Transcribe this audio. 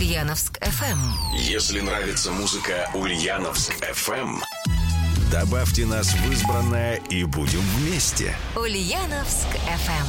Ульяновск FM. Если нравится музыка Ульяновск FM, добавьте нас в избранное и будем вместе. Ульяновск FM.